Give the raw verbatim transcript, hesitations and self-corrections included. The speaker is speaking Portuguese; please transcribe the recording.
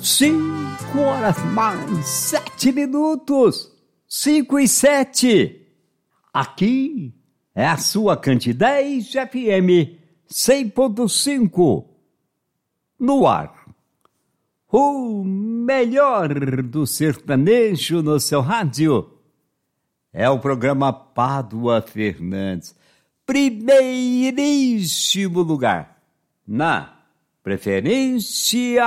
Cinco horas mais sete minutos. Cinco e sete. Aqui é a sua Cantidez F M cem ponto cinco. No ar. O melhor do sertanejo no seu rádio. É o programa Pádua Fernandes. Primeiríssimo lugar. Na preferência